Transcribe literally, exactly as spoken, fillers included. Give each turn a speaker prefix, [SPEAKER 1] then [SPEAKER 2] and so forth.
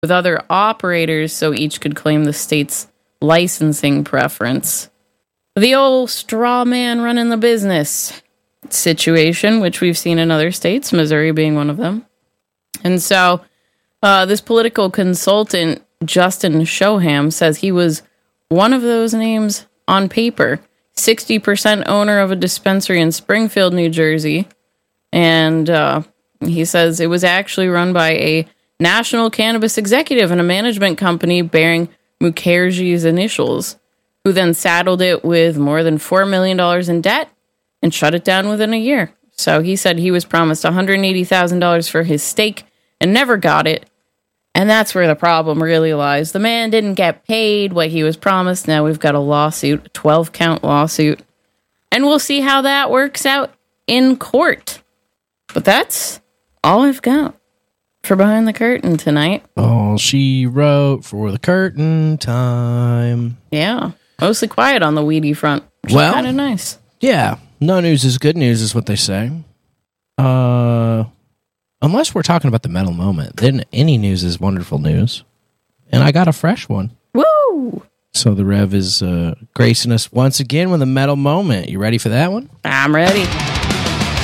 [SPEAKER 1] with other operators so each could claim the state's licensing preference. The old straw man running the business situation, which we've seen in other states, Missouri being one of them. And so uh, this political consultant, Justin Shoham, says he was one of those names on paper. sixty percent owner of a dispensary in Springfield, New Jersey. And uh, he says it was actually run by a national cannabis executive and a management company bearing Mukherjee's initials, who then saddled it with more than four million dollars in debt and shut it down within a year. So he said he was promised one hundred eighty thousand dollars for his stake and never got it. And that's where the problem really lies. The man didn't get paid what he was promised. Now we've got a lawsuit, a twelve-count lawsuit. And we'll see how that works out in court. But that's all I've got for Behind the Curtain tonight.
[SPEAKER 2] All she wrote for the curtain time.
[SPEAKER 1] Yeah, mostly quiet on the weedy front, which
[SPEAKER 2] well,
[SPEAKER 1] is kind of nice.
[SPEAKER 2] Yeah, no news is good news is what they say. Uh... Unless we're talking about the metal moment, then any news is wonderful news. And I got a fresh one.
[SPEAKER 1] Woo!
[SPEAKER 2] So the Rev is uh, gracing us once again with a metal moment. You ready for that one?
[SPEAKER 1] I'm ready.